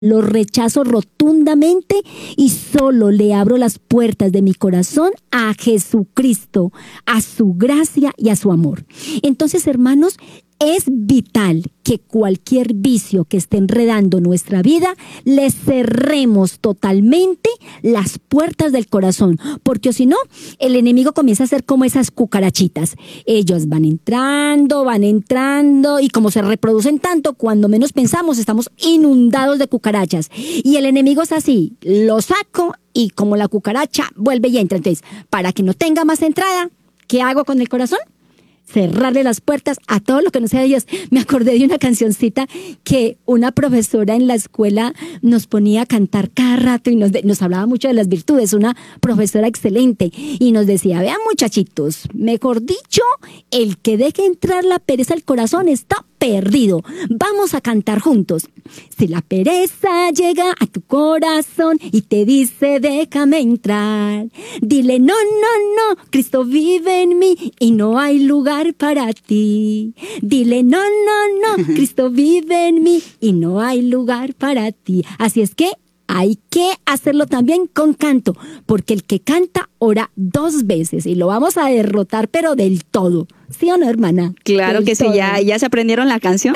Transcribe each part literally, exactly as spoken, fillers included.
lo rechazo rotundamente y solo le abro las puertas de mi corazón a Jesucristo, a su gracia y a su amor. Entonces, hermanos, es vital que cualquier vicio que esté enredando nuestra vida, le cerremos totalmente las puertas del corazón, porque si no, el enemigo comienza a ser como esas cucarachitas. Ellos van entrando, van entrando, y como se reproducen tanto, cuando menos pensamos, estamos inundados de cucarachas. Y el enemigo es así, lo saco y como la cucaracha vuelve y entra. Entonces, para que no tenga más entrada, ¿qué hago con el corazón? Cerrarle las puertas a todo lo que no sea Dios. Me acordé de una cancioncita que una profesora en la escuela nos ponía a cantar cada rato y nos, de, nos hablaba mucho de las virtudes, una profesora excelente, y nos decía: vean, muchachitos, mejor dicho, el que deje entrar la pereza al corazón está perdido. Vamos a cantar juntos. Si la pereza llega a tu corazón y te dice déjame entrar, dile no, no, no, Cristo vive en mí y no hay lugar para ti. Dile no, no, no, Cristo vive en mí y no hay lugar para ti. Así es que hay que hacerlo también con canto, porque el que canta ora dos veces y lo vamos a derrotar, pero del todo. ¿Sí o no, hermana? Claro del que todo. Sí, ya, ya se aprendieron la canción.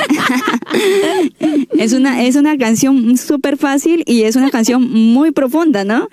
es, una, es una canción súper fácil y es una canción muy profunda, ¿no?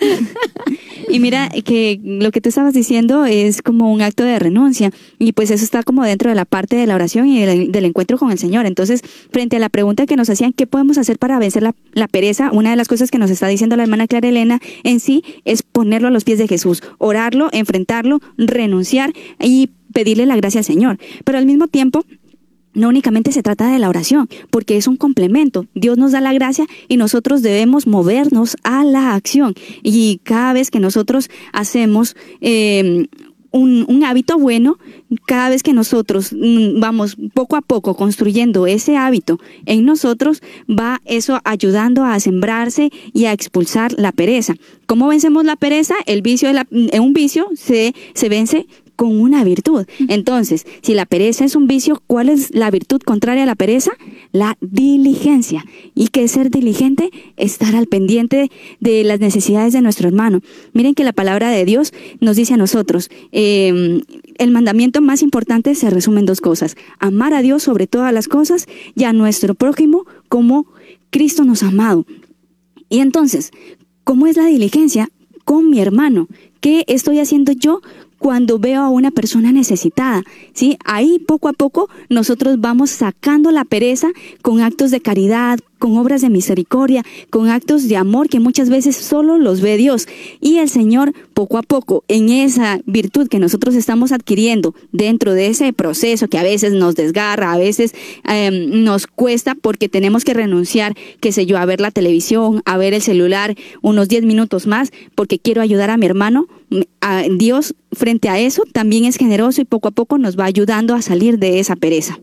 Y mira que lo que tú estabas diciendo es como un acto de renuncia, y pues eso está como dentro de la parte de la oración y del, del encuentro con el Señor. Entonces, frente a la pregunta que nos hacían, ¿qué podemos hacer para vencer la, la pereza? Una de las cosas que nos está diciendo la hermana Clara Elena en sí es ponerlo a los pies de Jesús, orarlo, enfrentarlo, renunciar y pedirle la gracia al Señor. Pero al mismo tiempo, no únicamente se trata de la oración, porque es un complemento. Dios nos da la gracia y nosotros debemos movernos a la acción. Y cada vez que nosotros hacemos eh, un, un hábito bueno, cada vez que nosotros vamos poco a poco construyendo ese hábito en nosotros, va eso ayudando a sembrarse y a expulsar la pereza. ¿Cómo vencemos la pereza? El vicio de la, un vicio se, se vence con una virtud. Entonces, si la pereza es un vicio, ¿cuál es la virtud contraria a la pereza? La diligencia. ¿Y qué es ser diligente? Estar al pendiente de las necesidades de nuestro hermano. Miren que la palabra de Dios nos dice a nosotros, eh, el mandamiento más importante se resume en dos cosas: amar a Dios sobre todas las cosas y a nuestro prójimo como Cristo nos ha amado. Y entonces, ¿cómo es la diligencia con mi hermano? ¿Qué estoy haciendo yo cuando veo a una persona necesitada? ¿Sí? Ahí poco a poco nosotros vamos sacando la pereza con actos de caridad, con obras de misericordia, con actos de amor que muchas veces solo los ve Dios. Y el Señor, poco a poco, en esa virtud que nosotros estamos adquiriendo dentro de ese proceso que a veces nos desgarra, a veces eh, nos cuesta porque tenemos que renunciar, qué sé yo, a ver la televisión, a ver el celular unos diez minutos más porque quiero ayudar a mi hermano. A Dios, frente a eso, también es generoso y poco a poco nos va ayudando a salir de esa pereza.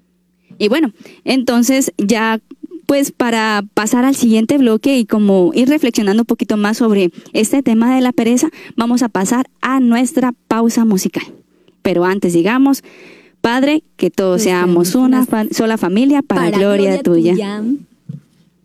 Y bueno, entonces ya pues para pasar al siguiente bloque y como ir reflexionando un poquito más sobre este tema de la pereza, vamos a pasar a nuestra pausa musical. Pero antes digamos: Padre, que todos seamos una fa- sola familia para, para gloria, gloria tuya. tuya.